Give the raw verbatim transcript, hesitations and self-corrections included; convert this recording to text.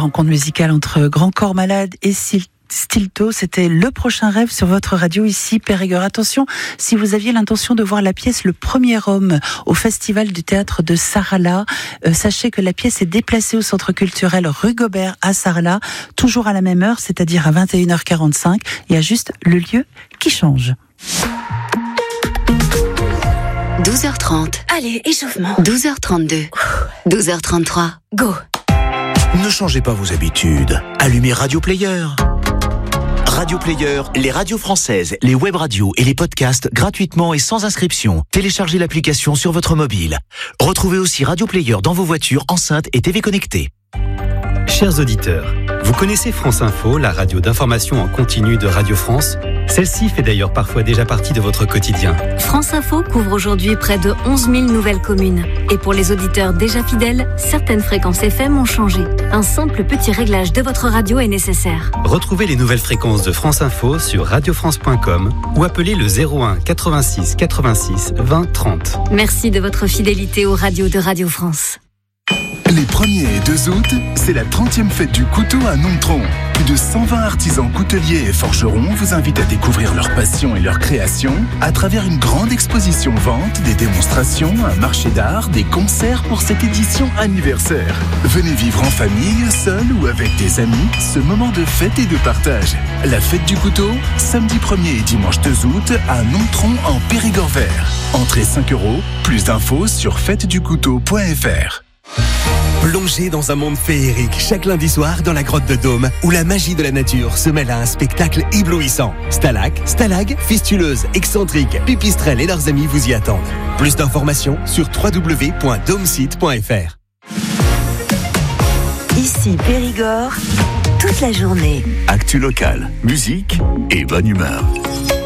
rencontre musicale entre Grand Corps Malade et Sil- Stilto, c'était le prochain rêve sur votre radio ici, Périgord. Attention, si vous aviez l'intention de voir la pièce Le Premier Homme au Festival du Théâtre de Sarlat, euh, sachez que la pièce est déplacée au Centre culturel Rue Gobert à Sarlat, toujours à la même heure, c'est-à-dire à vingt et une heures quarante-cinq. Il y a juste le lieu qui change. douze heures trente. Allez, échauffement. douze heures trente-deux. douze heures trente-trois. Go. Ne changez pas vos habitudes. Allumez Radio Player. Radio Player, les radios françaises, les web radios et les podcasts gratuitement et sans inscription. Téléchargez l'application sur votre mobile. Retrouvez aussi Radio Player dans vos voitures, enceintes et T V connectées. Chers auditeurs, vous connaissez France Info, la radio d'information en continu de Radio France ? Celle-ci fait d'ailleurs parfois déjà partie de votre quotidien. France Info couvre aujourd'hui près de onze mille nouvelles communes. Et pour les auditeurs déjà fidèles, certaines fréquences F M ont changé. Un simple petit réglage de votre radio est nécessaire. Retrouvez les nouvelles fréquences de France Info sur radio france point com ou appelez le zéro un quatre-vingt-six quatre-vingt-six vingt trente. Merci de votre fidélité aux radios de Radio France. Les premier et deux août, c'est la trentième fête du couteau à Nontron. Plus de cent vingt artisans couteliers et forgerons vous invitent à découvrir leur passion et leur création à travers une grande exposition vente, des démonstrations, un marché d'art, des concerts pour cette édition anniversaire. Venez vivre en famille, seul ou avec des amis, ce moment de fête et de partage. La fête du couteau, samedi premier et dimanche deux août à Nontron en Périgord vert. Entrée cinq euros, plus d'infos sur fête du couteau point f r. Plongez dans un monde féerique chaque lundi soir dans la grotte de Dôme, où la magie de la nature se mêle à un spectacle éblouissant. Stalac, stalag, fistuleuses, excentriques, pipistrelles et leurs amis vous y attendent. Plus d'informations sur w w w point domesite point f r. Ici Périgord, toute la journée. Actu locale, musique et bonne humeur.